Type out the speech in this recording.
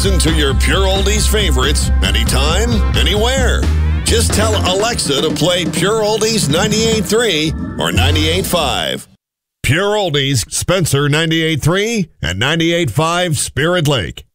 Listen to your Pure Oldies favorites anytime, anywhere. Just tell Alexa to play Pure Oldies 98.3 or 98.5. Pure Oldies, Spencer 98.3 and 98.5 Spirit Lake.